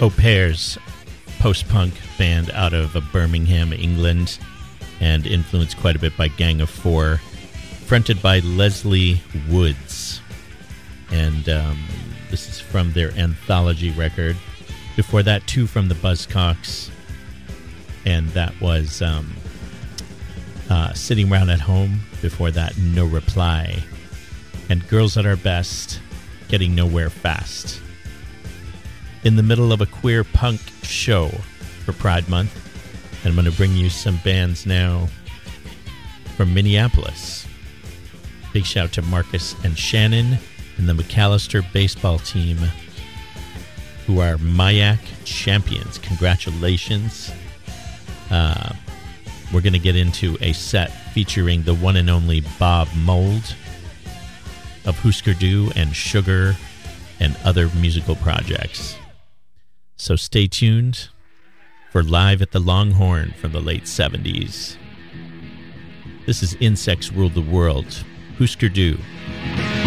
Au Pairs, post-punk band out of Birmingham, England, and influenced quite a bit by Gang of Four, fronted by Leslie Woods. And this is from their anthology record. Before that, two from the Buzzcocks, and that was Sitting Round at Home. Before that, No Reply. And Girls at Our Best, Getting Nowhere Fast. In the middle of a queer punk show for Pride Month, and I'm going to bring you some bands now from Minneapolis. Big shout to Marcus and Shannon and the McAllister baseball team, who are MIAC champions. Congratulations. We're going to get into a set featuring the one and only Bob Mould of Husker Du and Sugar and other musical projects. So stay tuned for Live at the Longhorn from the late 70s. This is Insects Ruled the World, Husker Du.